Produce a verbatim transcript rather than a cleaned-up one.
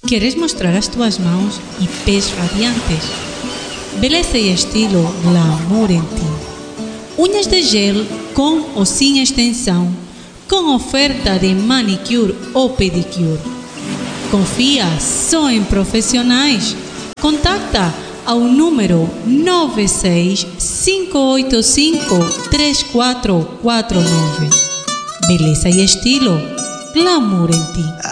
Queres mostrar as tuas mãos e pés radiantes? Beleza e estilo glamour em ti. Unhas de gel com ou sem extensão, com oferta de manicure ou pedicure. Confia só em profissionais. Contacta ao número nove seis cinco oito cinco três quatro quatro nove. Beleza e estilo glamour em ti.